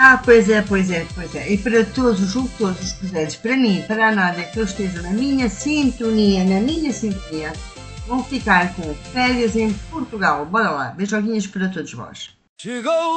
Pois é, pois é, pois é. E para todos, julgo que todos os presentes, para mim, para a Nádia, que eu esteja na minha sintonia, vão ficar com férias em Portugal. Bora lá, beijoguinhos para todos vós. Chegou